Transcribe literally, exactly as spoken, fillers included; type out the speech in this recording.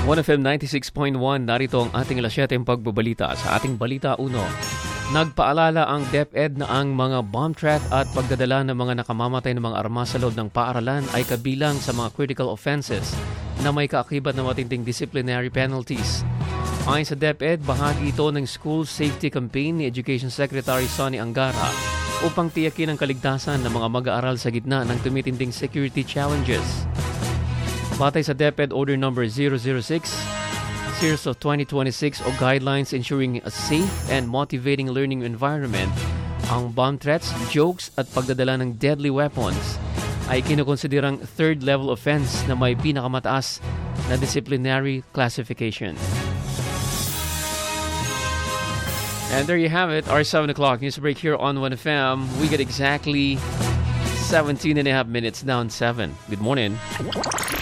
one F M ninety-six point one, narito ang ating alas siyete pagbabalita. Sa ating balita uno, nagpaalala ang DepEd na ang mga bomb threat at pagdadala ng mga nakamamatay ng mga armas sa loob ng paaralan ay kabilang sa mga critical offenses na may kaakibat na matinding disciplinary penalties. Ayon sa DepEd, bahagi ito ng School Safety Campaign ni Education Secretary Sonny Angara upang tiyakin ang kaligtasan ng mga mag-aaral sa gitna ng tumitinding security challenges. Batay sa DepEd Order Number zero zero six, Series of twenty twenty-six o Guidelines Ensuring a Safe and Motivating Learning Environment, ang bomb threats, jokes at pagdadala ng deadly weapons ay kinukonsiderang third-level offense na may pinakamataas na disciplinary classification. And there you have it, our seven o'clock news break here on one F M. We get exactly seventeen and a half minutes down seven. Good morning.